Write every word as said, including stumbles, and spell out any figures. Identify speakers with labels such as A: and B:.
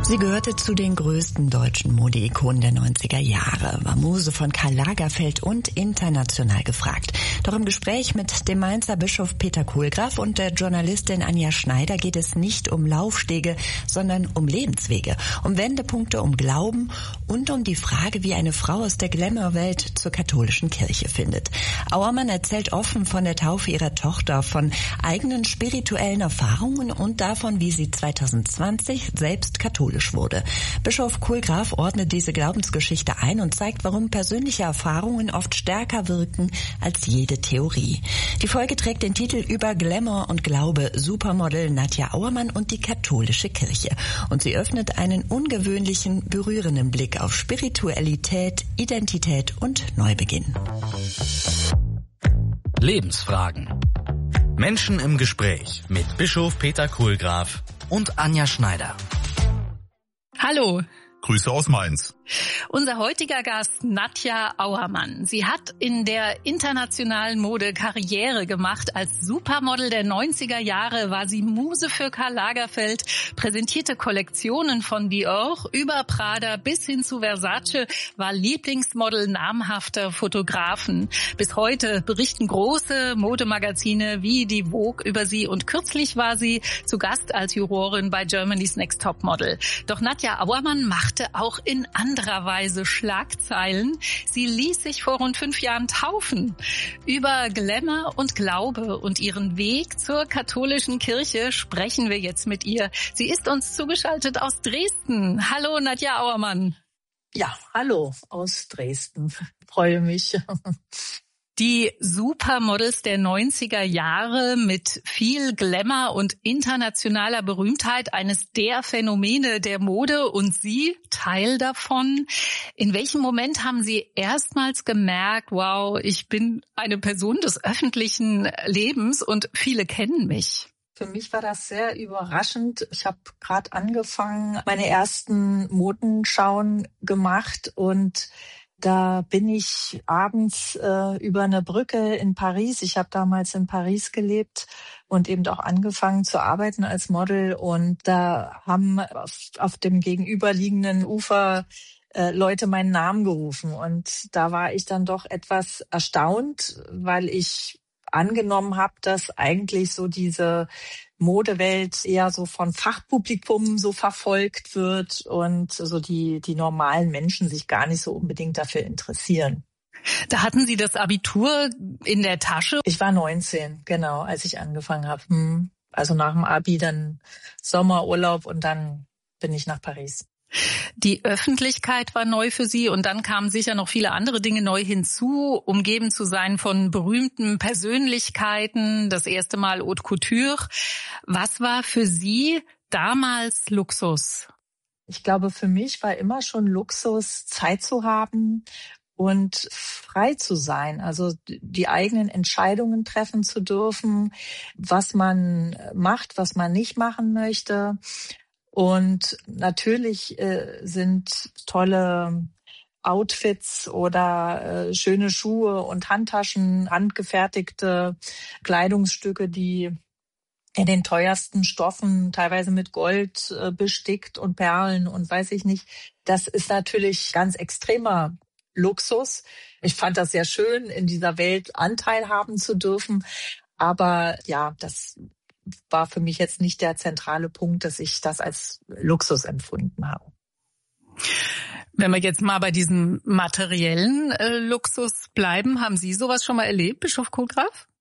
A: Sie gehörte zu den größten deutschen Modeikonen der neunziger Jahre, war Muse von Karl Lagerfeld und international gefragt. Doch im Gespräch mit dem Mainzer Bischof Peter Kohlgraf und der Journalistin Anja Schneider geht es nicht um Laufstege, sondern um Lebenswege, um Wendepunkte, um Glauben und um die Frage, wie eine Frau aus der Glamour-Welt zur katholischen Kirche findet. Auermann erzählt offen von der Taufe ihrer Tochter, von eigenen spirituellen Erfahrungen und davon, wie sie zwanzig zwanzig selbst katholisch wurde. Bischof Kohlgraf ordnet diese Glaubensgeschichte ein und zeigt, warum persönliche Erfahrungen oft stärker wirken als jede Theorie. Die Folge trägt den Titel Über Glamour und Glaube, Supermodel Nadja Auermann und die katholische Kirche. Und sie öffnet einen ungewöhnlichen, berührenden Blick auf Spiritualität, Identität und Neubeginn.
B: Lebensfragen. Menschen im Gespräch mit Bischof Peter Kohlgraf und Anja Schneider.
C: Hallo.
D: Grüße aus Mainz.
C: Unser heutiger Gast Nadja Auermann. Sie hat in der internationalen Mode Karriere gemacht. Als Supermodel der neunziger Jahre war sie Muse für Karl Lagerfeld, präsentierte Kollektionen von Dior über Prada bis hin zu Versace, war Lieblingsmodel namhafter Fotografen. Bis heute berichten große Modemagazine wie die Vogue über sie und kürzlich war sie zu Gast als Jurorin bei Germany's Next Top Model. Doch Nadja Auermann machte auch in anderer Weise Schlagzeilen. Sie ließ sich vor rund fünf Jahren taufen. Über Glamour und Glaube und ihren Weg zur katholischen Kirche sprechen wir jetzt mit ihr. Sie ist uns zugeschaltet aus Dresden. Hallo Nadja Auermann.
E: Ja, hallo aus Dresden. Freue mich.
C: Die Supermodels der neunziger Jahre mit viel Glamour und internationaler Berühmtheit, eines der Phänomene der Mode und Sie Teil davon. In welchem Moment haben Sie erstmals gemerkt, wow, ich bin eine Person des öffentlichen Lebens und viele kennen mich?
E: Für mich war das sehr überraschend. Ich habe gerade angefangen, meine ersten Modenschauen gemacht und da bin ich abends äh, über eine Brücke in Paris. Ich habe damals in Paris gelebt und eben auch angefangen zu arbeiten als Model. Und da haben auf, auf dem gegenüberliegenden Ufer äh, Leute meinen Namen gerufen. Und da war ich dann doch etwas erstaunt, weil ich angenommen habe, dass eigentlich so diese Modewelt eher so von Fachpublikum so verfolgt wird und so die die normalen Menschen sich gar nicht so unbedingt dafür interessieren.
C: Da hatten Sie das Abitur in der Tasche?
E: Ich war neunzehn, genau, als ich angefangen habe. Hm. Also nach dem Abi dann Sommerurlaub und dann bin ich nach Paris.
C: Die Öffentlichkeit war neu für Sie und dann kamen sicher noch viele andere Dinge neu hinzu, umgeben zu sein von berühmten Persönlichkeiten, das erste Mal Haute Couture. Was war für Sie damals Luxus?
E: Ich glaube, für mich war immer schon Luxus, Zeit zu haben und frei zu sein, also die eigenen Entscheidungen treffen zu dürfen, was man macht, was man nicht machen möchte. Und natürlich äh, sind tolle Outfits oder äh, schöne Schuhe und Handtaschen, handgefertigte Kleidungsstücke, die in den teuersten Stoffen, teilweise mit Gold äh, bestickt und Perlen und weiß ich nicht. Das ist natürlich ganz extremer Luxus. Ich fand das sehr schön, in dieser Welt Anteil haben zu dürfen. Aber ja, das war für mich jetzt nicht der zentrale Punkt, dass ich das als Luxus empfunden habe.
C: Wenn wir jetzt mal bei diesem materiellen äh, Luxus bleiben, haben Sie sowas schon mal erlebt, Bischof Kohlgraf?